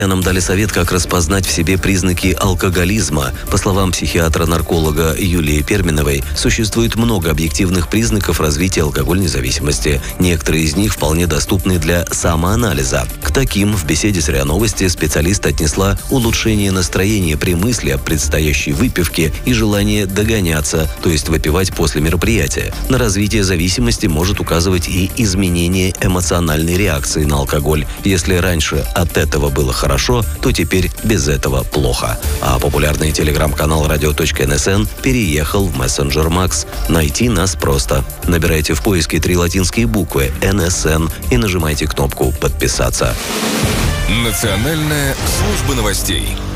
Нам дали совет, как распознать в себе признаки алкоголизма. По словам психиатра-нарколога Юлии Перминовой, существует много объективных признаков развития алкогольной зависимости. Некоторые из них вполне доступны для самоанализа. К таким в беседе с РИА Новости специалист отнесла улучшение настроения при мысли о предстоящей выпивке и желание догоняться, то есть выпивать после мероприятия. На развитие зависимости может указывать и изменение эмоциональной реакции на алкоголь. Если раньше от этого было хорошо, то теперь без этого плохо. А популярный телеграм-канал radio.nsn переехал в мессенджер Max. Найти нас просто. Набирайте в поиске 3 латинские буквы NSN и нажимайте кнопку «Подписаться». Национальная служба новостей.